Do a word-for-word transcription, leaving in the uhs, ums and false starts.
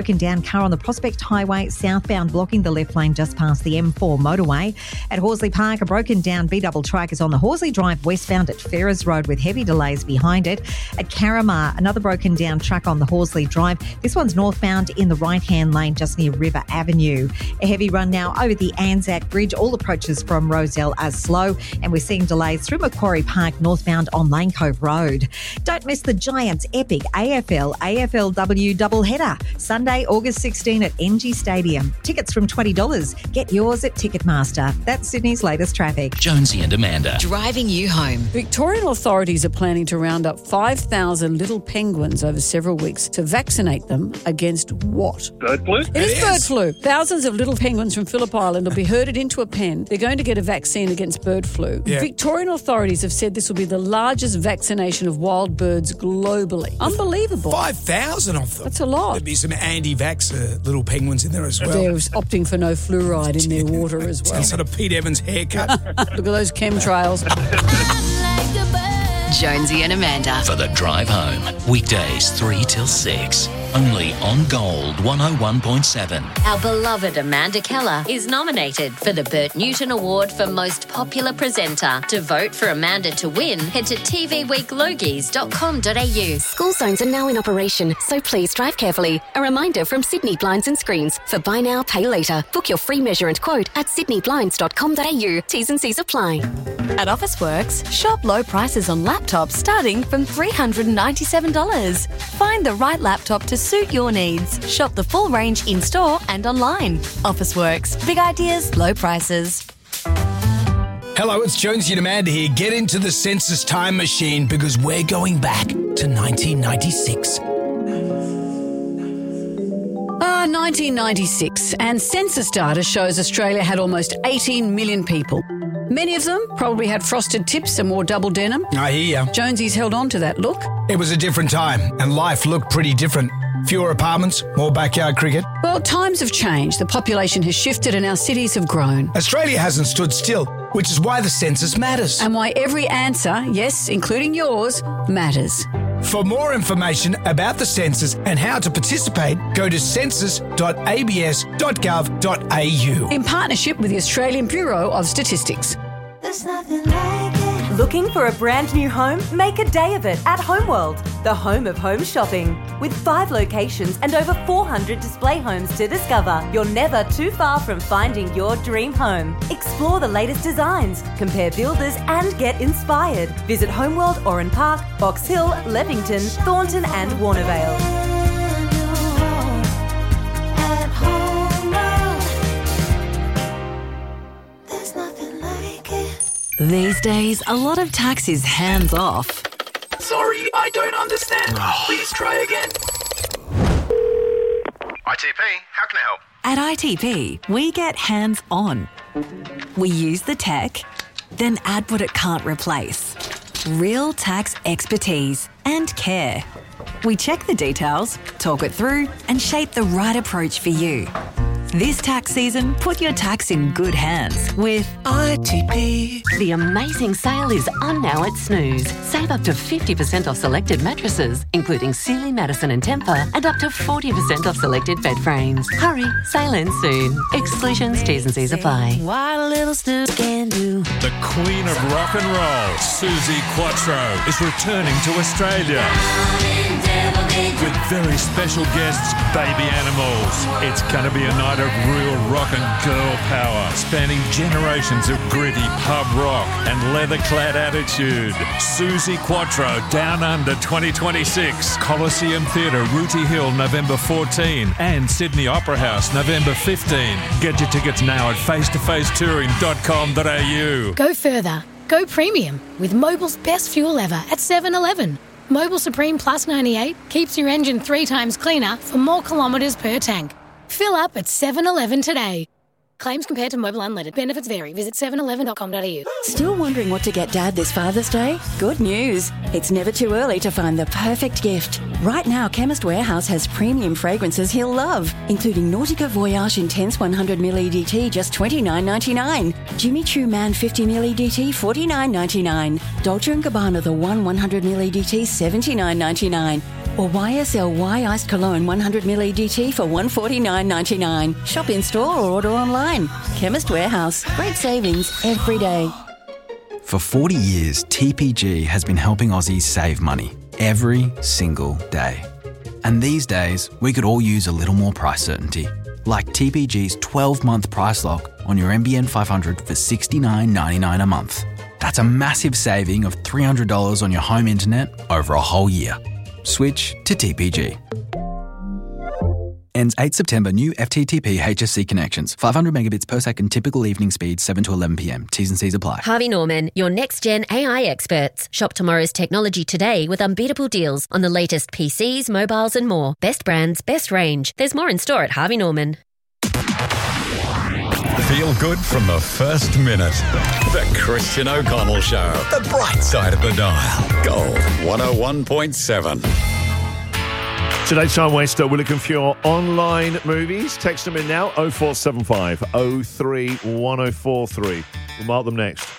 Broken down car on the Prospect Highway, southbound, blocking the left lane just past the M four motorway. At Horsley Park, a broken down V-double truck is on the Horsley Drive westbound at Ferrers Road with heavy delays behind it. At Carramar, another broken down truck on the Horsley Drive. This one's northbound in the right-hand lane just near River Avenue. A heavy run now over the Anzac Bridge. All approaches from Rozelle are slow, and we're seeing delays through Macquarie Park northbound on Lane Cove Road. Don't miss the Giants' epic A F L A F L W doubleheader. Sunday, August sixteenth at N G Stadium. Tickets from twenty dollars. Get yours at Ticketmaster. That's Sydney's latest traffic. Jonesy and Amanda. Driving you home. Victorian authorities are planning to round up five thousand little penguins over several weeks to vaccinate them against what? Bird flu? It is bird flu. Thousands of little penguins from Phillip Island will be herded into a pen. They're going to get a vaccine against bird flu. Yeah. Victorian authorities have said this will be the largest vaccination of wild birds globally. Unbelievable. five thousand of them. That's a lot. There'd be some anti-vaxxer little penguins in there as well. They're opting for no fluoride in their water as well. Some sort of Pete Evans haircut. Look at those chemtrails. Jonesy and Amanda. For the drive home. Weekdays three till six. Only on Gold one oh one point seven. Our beloved Amanda Keller is nominated for the Bert Newton Award for Most Popular Presenter. To vote for Amanda to win, head to t v week logies dot com dot a u. School zones are now in operation, so please drive carefully. A reminder from Sydney Blinds and Screens for buy now, pay later. Book your free measure and quote at sydney blinds dot com dot a u. T's and C's apply. At Officeworks, shop low prices on laptops starting from three hundred ninety-seven dollars. Find the right laptop to suit your needs. Shop the full range in-store and online. Officeworks. Big ideas, low prices. Hello, it's Jonesy and Amanda here. Get into the census time machine because we're going back to nineteen ninety-six. Ah, nineteen ninety-six, and census data shows Australia had almost eighteen million people. Many of them probably had frosted tips and wore double denim. I hear ya. Jonesy's held on to that look. It was a different time and life looked pretty different. Fewer apartments, more backyard cricket. Well, times have changed. The population has shifted and our cities have grown. Australia hasn't stood still, which is why the census matters. And why every answer, yes, including yours, matters. For more information about the census and how to participate, go to census dot a b s dot gov dot a u. In partnership with the Australian Bureau of Statistics. There's nothing like it. Looking for a brand new home? Make a day of it at Homeworld, the home of home shopping. With five locations and over four hundred display homes to discover, you're never too far from finding your dream home. Explore the latest designs, compare builders and get inspired. Visit Homeworld Oran Park, Box Hill, Levington, Thornton and Warnervale. These days, a lot of tax is hands off. Sorry, I don't understand. Please try again. I T P, how can I help? At I T P, we get hands on. We use the tech, then add what it can't replace. Real tax expertise and care. We check the details, talk it through, and shape the right approach for you. This tax season, put your tax in good hands with I T P. The amazing sale is on now at Snooze. Save up to fifty percent off selected mattresses, including Sealy, Madison and Tempur, and up to forty percent off selected bed frames. Hurry, sale ends soon. Exclusions, T's and C's apply. What a little Snooze can do. The Queen of Rock and Roll, Suzi Quatro, is returning to Australia. With very special guests, Baby Animals. It's going to be a night of real rock and girl power, spanning generations of gritty pub rock and leather-clad attitude. Suzi Quatro, Down Under twenty twenty-six, Coliseum Theatre, Rooty Hill, November fourteenth, and Sydney Opera House, November fifteenth. Get your tickets now at face to face touring dot com dot a u. Go further. Go premium with Mobil's best fuel ever at seven eleven. Mobil Supreme Plus ninety-eight keeps your engine three times cleaner for more kilometres per tank. Fill up at seven eleven today. Claims compared to Mobil Unleaded. Benefits vary. Visit seven eleven dot com dot a u. Still wondering what to get Dad this Father's Day? Good news. It's never too early to find the perfect gift. Right now, Chemist Warehouse has premium fragrances he'll love, including Nautica Voyage Intense one hundred milliliter E D T, just twenty-nine ninety-nine. Jimmy Choo Man fifty milliliter E D T, forty-nine ninety-nine. Dolce and Gabbana The One one hundred milliliter E D T, seventy-nine ninety-nine. Or Y S L Y Iced Cologne one hundred milliliter E D T for one hundred forty-nine ninety-nine. Shop in store or order online. Chemist Warehouse. Great savings every day. For forty years, T P G has been helping Aussies save money every single day. And these days, we could all use a little more price certainty. Like T P G's twelve-month price lock on your N B N five hundred for sixty-nine ninety-nine a month. That's a massive saving of three hundred dollars on your home internet over a whole year. Switch to T P G. Ends eighth September. New F T T P H S C connections. five hundred megabits per second. Typical evening speed seven to eleven p m. T's and C's apply. Harvey Norman, your next-gen A I experts. Shop tomorrow's technology today with unbeatable deals on the latest P Cs, mobiles and more. Best brands, best range. There's more in store at Harvey Norman. Feel good from the first minute. The Christian O'Connell Show. The bright side of the dial. Gold one oh one point seven. Today's Time Waster will look for your online movies. Text them in now, oh four seven five, oh three one oh four three. We'll mark them next.